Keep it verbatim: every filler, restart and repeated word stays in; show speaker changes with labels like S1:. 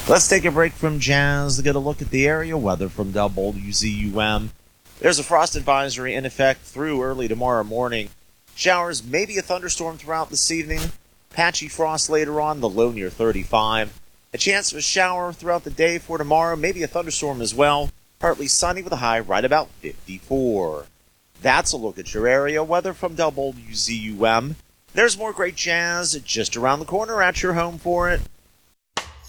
S1: Let's take a break from jazz to get a look at the area weather from W Z U M. There's a frost advisory in effect through early tomorrow morning. Showers, maybe a thunderstorm throughout this evening. Patchy frost later on, the low near thirty-five. A chance of a shower throughout the day for tomorrow, maybe a thunderstorm as well. Partly sunny with a high right about fifty-four. That's a look at your area weather from W Z U M. There's more great jazz just around the corner at your home for it.